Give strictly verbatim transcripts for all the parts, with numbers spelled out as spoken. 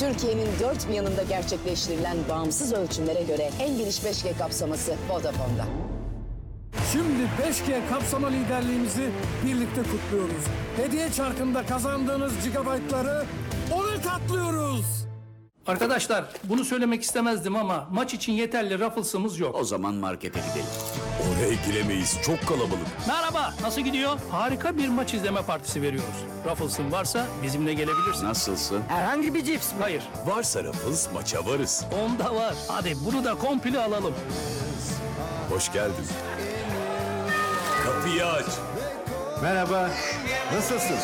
Türkiye'nin dört bir yanında gerçekleştirilen bağımsız ölçümlere göre en geniş beş G kapsaması Vodafone'da. Şimdi beş G kapsama liderliğimizi birlikte kutluyoruz. Hediye çarkında kazandığınız gigabaytları ona katlıyoruz. Arkadaşlar bunu söylemek istemezdim ama maç için yeterli Ruffles'ımız yok. O zaman markete gidelim. Oraya giremeyiz, çok kalabalık. Merhaba, nasıl gidiyor? Harika bir maç izleme partisi veriyoruz. Ruffles'ın varsa bizimle gelebilirsin. Nasılsın? Herhangi bir cips mi? Hayır, Varsa Ruffles, maça varız. onda var. Hadi bunu da komple alalım. Hoş geldin. Kapıyı aç. Merhaba, nasılsın?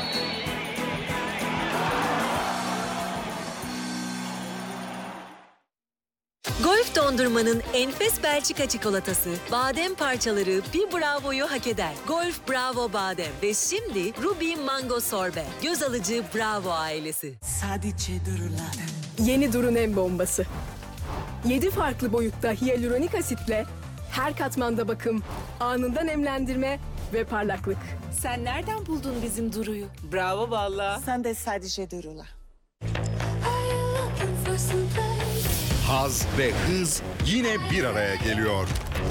Golf dondurmanın enfes Belçika çikolatası, badem parçaları bir bravoyu hak eder. Golf Bravo Badem ve şimdi Ruby Mango Sorbe. Göz alıcı Bravo ailesi. Sadece durular. Yeni Durun en bombası. yedi farklı boyutta hyaluronik asitle her katmanda bakım, anında nemlendirme ve parlaklık. Sen nereden buldun bizim Duru'yu? Bravo valla. Sen de sadece durula. Haz ve hız yine bir araya geliyor.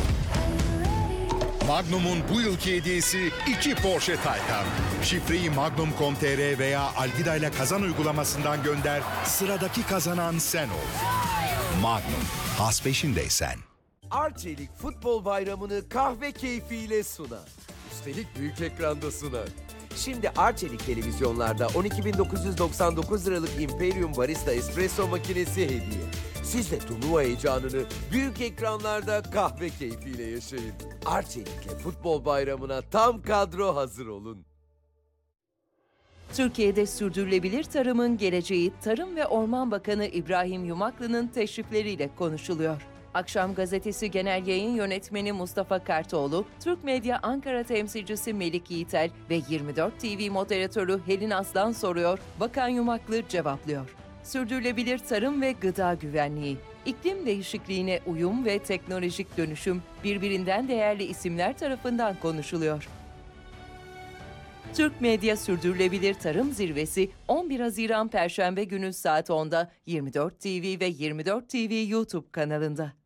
Magnum'un bu yılki hediyesi iki Porsche Taycan. Şifreyi magnum nokta com nokta tr veya Algida ile kazan uygulamasından gönder. Sıradaki kazanan sen ol. Magnum, haz peşindeysen. Arçelik Futbol Bayramı'nı kahve keyfiyle sunar. Üstelik büyük ekranda sunar. Şimdi Arçelik televizyonlarda on iki bin dokuz yüz doksan dokuz liralık Imperium Barista Espresso makinesi hediye. Siz de turnuva heyecanını büyük ekranlarda kahve keyfiyle yaşayın. Arçelik'le Futbol Bayramı'na tam kadro hazır olun. Türkiye'de sürdürülebilir tarımın geleceği Tarım ve Orman Bakanı İbrahim Yumaklı'nın teşrifleriyle konuşuluyor. Akşam Gazetesi Genel Yayın Yönetmeni Mustafa Kartoğlu, Türk Medya Ankara temsilcisi Melik Yiğiter ve yirmi dört T V moderatörü Helin Aslan soruyor, Bakan Yumaklı cevaplıyor. Sürdürülebilir tarım ve gıda güvenliği, iklim değişikliğine uyum ve teknolojik dönüşüm birbirinden değerli isimler tarafından konuşuluyor. Türk Medya Sürdürülebilir Tarım Zirvesi on bir Haziran Perşembe günü saat onda yirmi dört T V ve yirmi dört T V YouTube kanalında.